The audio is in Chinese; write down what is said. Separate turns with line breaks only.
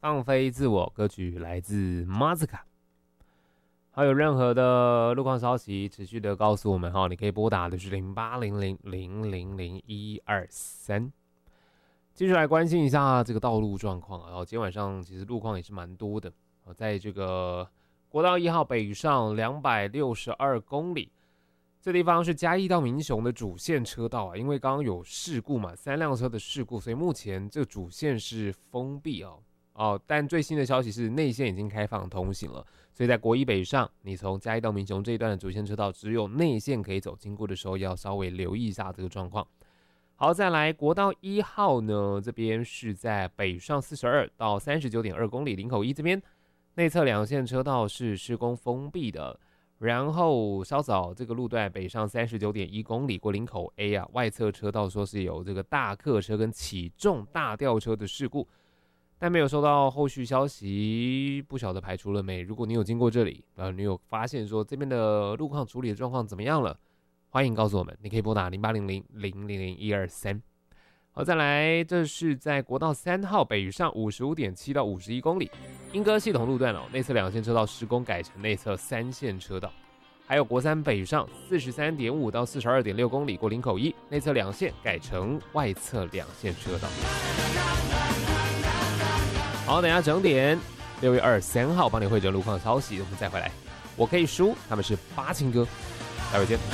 放飞自我歌曲来自 Mazika。还有任何的路况消息，持续的告诉我们哈，你可以拨打的是0800000123。继续来关心一下这个道路状况啊。然后今天晚上其实路况也是蛮多的，在这个国道1号北上262公里，这地方是嘉义到民雄的主线车道啊。因为刚刚有事故嘛，3辆车的事故，所以目前这个主线是封闭但最新的消息是内线已经开放通行了，所以在国一北上，你从嘉义到民雄这一段的主线车道只有内线可以走，经过的时候要稍微留意一下这个状况。好，再来国道1号呢，这边是在北上42到39.2公里林口一这边，内侧2线车道是施工封闭的。然后稍早这个路段北上39.1公里过林口 A 外侧车道说是有这个大客车跟起重大吊车的事故，但没有收到后续消息，不晓得排除了没。如果你有经过这里，你有发现说这边的路况处理的状况怎么样了，欢迎告诉我们，你可以拨打0800000123。好，再来，这是在国道3号北上55.7到51公里，莺歌系统路段内侧2线车道施工改成内侧3线车道。还有国3北上43.5到42.6公里过林口一，内侧2线改成外侧2线车道。好，等一下整点6月23号帮你汇整路况消息，我们再回来。我可以输，他们是八情哥，待会见。